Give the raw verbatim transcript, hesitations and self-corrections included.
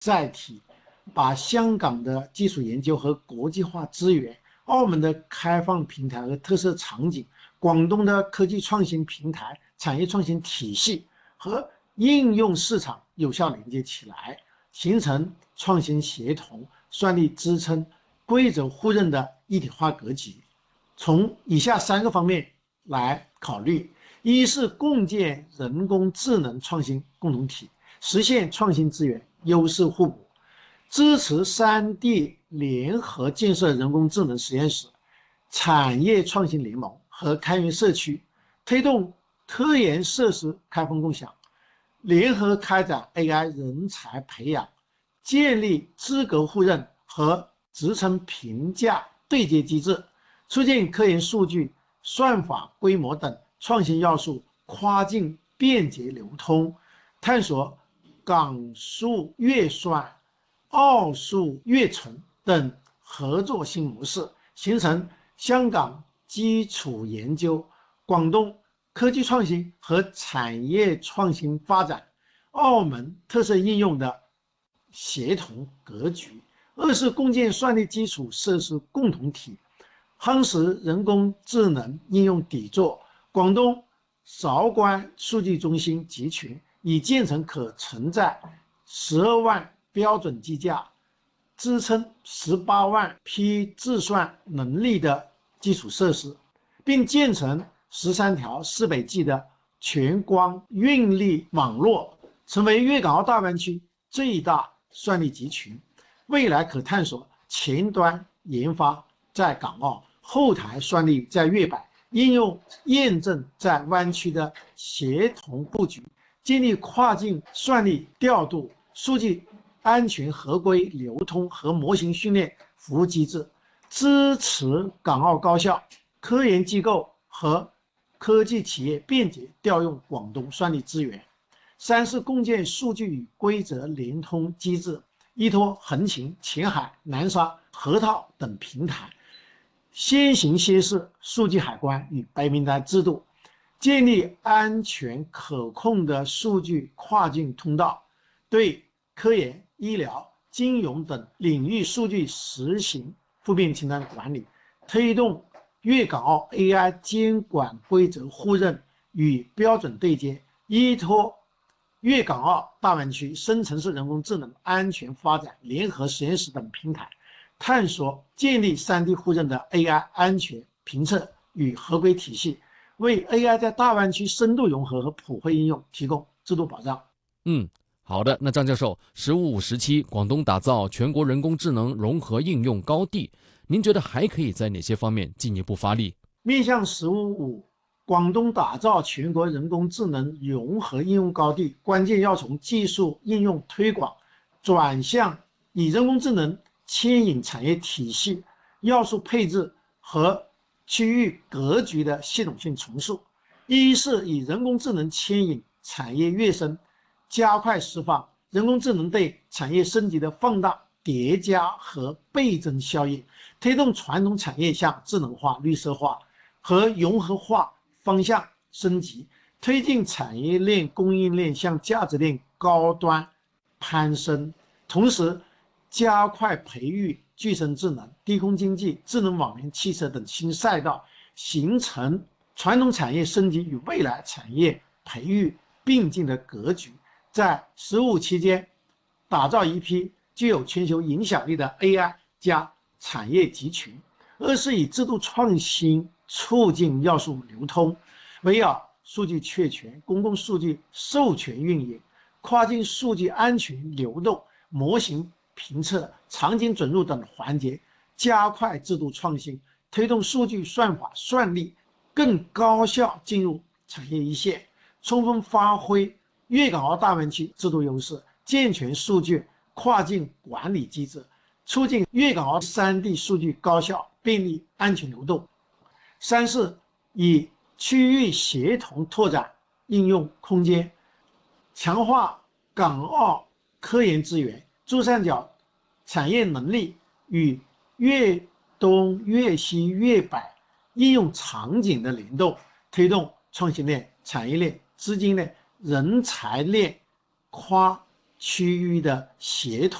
载体，把香港的基础研究和国际化资源、澳门的开放平台和特色场景、广东的科技创新平台、产业创新体系和应用市场有效连接起来，形成创新协同、算力支撑、规则互认的一体化格局。从以下三个方面来考虑：一是共建人工智能创新共同体，实现创新资源优势互补，支持三地联合建设人工智能实验室、产业创新联盟和开源社区，推动科研设施开放共享，联合开展 A I 人才培养，建立资格互认和职称评价对接机制，促进科研数据、算法规模等创新要素跨境便捷流通，探索港数粤算、澳数粤存等合作新模式，形成香港基础研究、广东科技创新和产业创新发展、澳门特色应用的协同格局。二是共建算力基础设施共同体，夯实人工智能应用底座。广东韶关数据中心集群已建成可承载十二万标准机架、支撑十八万批计算能力的基础设施，并建成十三条四北 G 的全光运力网络，成为粤港澳大湾区最大算力集群。未来可探索前端研发在港澳，后台算力在粤百，应用验证在湾区的协同布局，建立跨境算力调度、数据安全合规流通和模型训练服务机制，支持港澳高校、科研机构和科技企业便捷调用广东算力资源。三是共建数据与规则联通机制，依托横琴、前海、南沙、河套等平台，先行先试数据海关与白名单制度，建立安全可控的数据跨境通道，对科研、医疗、金融等领域数据实行负面清单管理，推动粤港澳 A I 监管规则互认与标准对接，依托粤港澳大湾区深层次人工智能安全发展联合实验室等平台，探索建立三地互认的 A I 安全评测与合规体系，为 A I 在大湾区深度融合和普惠应用提供制度保障。 嗯，好的。那张教授，十五五时期广东打造全国人工智能融合应用高地，您觉得还可以在哪些方面进一步发力？ 面向十五五，广东打造全国人工智能融合应用高地，关键要从技术应用推广转向以人工智能牵引产业体系、要素配置和区域格局的系统性重塑。一是以人工智能牵引产业跃升，加快释放人工智能对产业升级的放大、叠加和倍增效应，推动传统产业向智能化、绿色化和融合化方向升级，推进产业链供应链向价值链高端攀升，同时加快培育具身智能、低空经济、智能网联汽车等新赛道，形成传统产业升级与未来产业培育并进的格局。在十五期间，打造一批具有全球影响力的 A I 加产业集群。二是以制度创新促进要素流通，围绕数据确权、公共数据授权运营、跨境数据安全流动、模型评测、场景准入等环节，加快制度创新，推动数据算法算力更高效进入产业一线，充分发挥粤港澳大湾区制度优势，健全数据跨境管理机制，促进粤港澳三地数据高效、便利、安全流动。三是以区域协同拓展应用空间，强化港澳科研资源、珠三角产业能力与粤东、粤西、粤北应用场景的联动，推动创新链、产业链、资金链、人才链跨区域的协同。